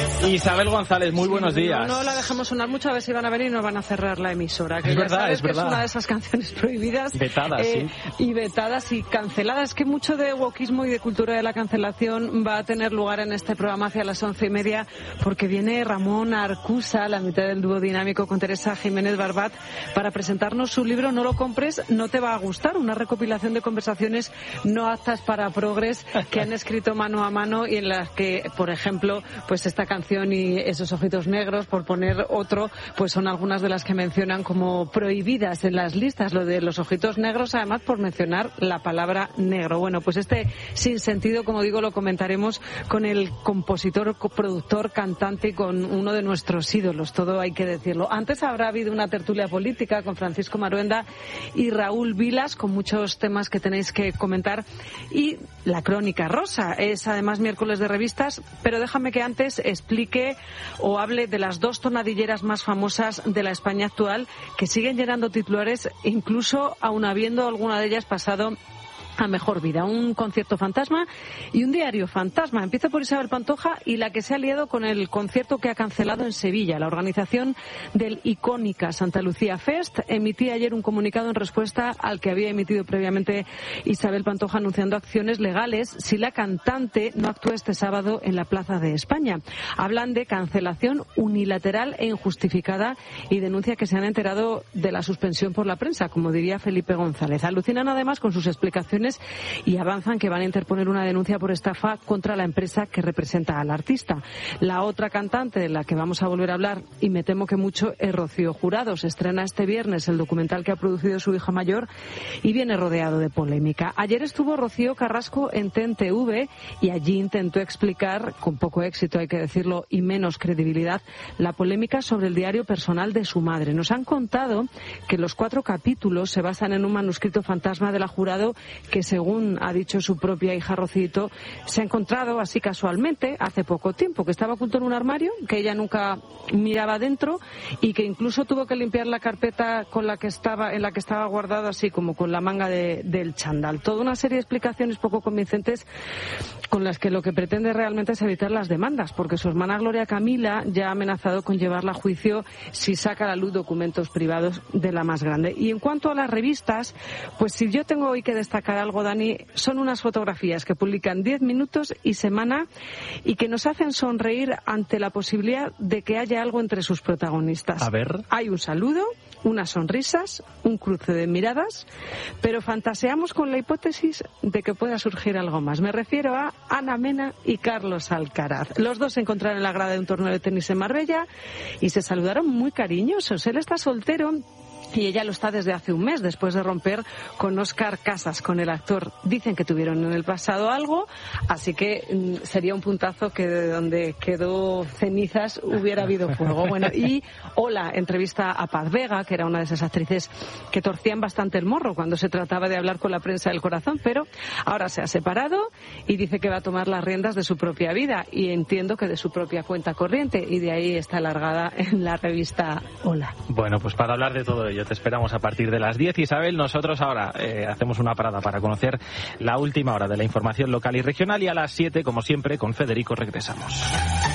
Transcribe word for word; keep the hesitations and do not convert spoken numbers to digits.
Isabel González, muy buenos días. No, no la dejamos sonar mucho, a ver si van a venir y nos van a cerrar la emisora. Que es ya verdad, sabes es que verdad. Es una de esas canciones prohibidas. Vetadas, eh, sí. Y vetadas y canceladas. Que mucho de wokismo y de cultura de la cancelación va a tener lugar en este programa hacia las once y media, porque viene Ramón Arcusa, la mitad del dúo dinámico, con Teresa Jiménez Barbat, para presentarnos su libro No lo compres, no te va a gustar. Una recopilación de conversaciones no aptas para progres que han escrito mano a mano y en las que, por ejemplo, pues esta canción y esos ojitos negros, por poner otro, pues son algunas de las que mencionan como prohibidas en las listas. Lo de los ojitos negros, además, por mencionar la palabra negro. Bueno, pues este sinsentido, como digo, lo comentaremos con el compositor, productor, cantante y con uno de nuestros ídolos, todo hay que decirlo. Antes habrá habido una tertulia política con Francisco Maruenda y Raúl Vilas, con muchos temas que tenéis que comentar, y la crónica rosa. Es además miércoles de revistas, pero déjame que antes explique o hable de las dos tonadilleras más famosas de la España actual, que siguen llenando titulares, incluso aun habiendo alguna de ellas pasado a mejor vida. Un concierto fantasma y un diario fantasma. Empiezo por Isabel Pantoja y la que se ha liado con el concierto que ha cancelado en Sevilla. La organización del icónica Santa Lucía Fest emitía ayer un comunicado en respuesta al que había emitido previamente Isabel Pantoja, anunciando acciones legales si la cantante no actúa este sábado en la Plaza de España. Hablan de cancelación unilateral e injustificada y denuncia que se han enterado de la suspensión por la prensa, como diría Felipe González. Alucinan además con sus explicaciones y avanzan que van a interponer una denuncia por estafa contra la empresa que representa al artista. La otra cantante de la que vamos a volver a hablar, y me temo que mucho, es Rocío Jurado. Se estrena este viernes el documental que ha producido su hija mayor y viene rodeado de polémica. Ayer estuvo Rocío Carrasco en T N T V y allí intentó explicar, con poco éxito hay que decirlo y menos credibilidad, la polémica sobre el diario personal de su madre. Nos han contado que los cuatro capítulos se basan en un manuscrito fantasma de la Jurado que, según ha dicho su propia hija Rocito, se ha encontrado así casualmente hace poco tiempo, que estaba oculto en un armario, que ella nunca miraba dentro y que incluso tuvo que limpiar la carpeta con la que estaba, en la que estaba guardado, así como con la manga de, del chándal. Toda una serie de explicaciones poco convincentes con las que lo que pretende realmente es evitar las demandas, porque su hermana Gloria Camila ya ha amenazado con llevarla a juicio si saca a la luz documentos privados de la más grande. Y en cuanto a las revistas, pues si yo tengo hoy que destacar algo, Dani, son unas fotografías que publican Diez Minutos y Semana y que nos hacen sonreír ante la posibilidad de que haya algo entre sus protagonistas. A ver. Hay un saludo, unas sonrisas, un cruce de miradas, pero fantaseamos con la hipótesis de que pueda surgir algo más. Me refiero a Ana Mena y Carlos Alcaraz. Los dos se encontraron en la grada de un torneo de tenis en Marbella y se saludaron muy cariñosos. Él está soltero y ella lo está desde hace un mes, después de romper con Óscar Casas, con el actor. Dicen que tuvieron en el pasado algo, así que mm, sería un puntazo que de donde quedó cenizas hubiera habido fuego. Bueno, y Hola entrevista a Paz Vega, que era una de esas actrices que torcían bastante el morro cuando se trataba de hablar con la prensa del corazón, pero ahora se ha separado y dice que va a tomar las riendas de su propia vida, y entiendo que de su propia cuenta corriente, y de ahí está alargada en la revista Hola. Bueno, pues para hablar de todo ello te esperamos a partir de las diez, Isabel. Nosotros ahora eh, hacemos una parada para conocer la última hora de la información local y regional, y a las siete, como siempre, con Federico regresamos.